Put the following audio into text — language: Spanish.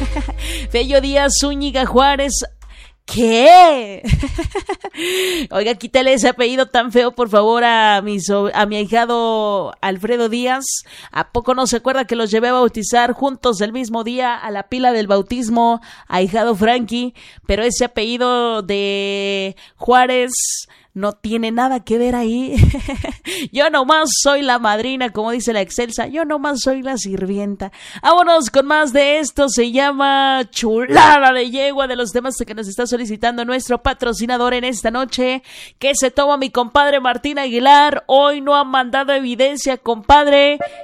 Fello Díaz Zúñiga Juárez. ¿Qué? Oiga, quítale ese apellido tan feo, por favor, a mi ahijado Alfredo Díaz. ¿A poco no se acuerda que los llevé a bautizar juntos el mismo día a la pila del bautismo, ahijado Frankie? Pero ese apellido de Juárez no tiene nada que ver ahí. Yo nomás soy la madrina, como dice la Excelsa. Yo nomás soy la sirvienta. Vámonos con más de esto. Se llama Chulada de Yegua, de los temas que nos está solicitando nuestro patrocinador en esta noche. Que se toma mi compadre Martín Aguilar. Hoy no ha mandado evidencia, compadre.